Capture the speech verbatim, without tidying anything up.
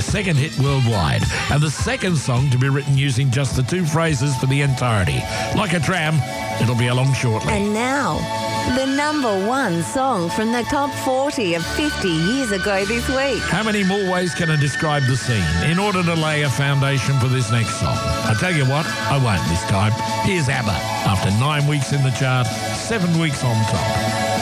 second hit worldwide, and the second song to be written using just the two phrases for the entirety. Like a tram, it'll be along shortly. And now, the number one song from the top forty of fifty years ago this week. How many more ways can I describe the scene in order to lay a foundation for this next song? I tell you what, I won't this time. Here's ABBA. After nine weeks in the chart, seven weeks on top.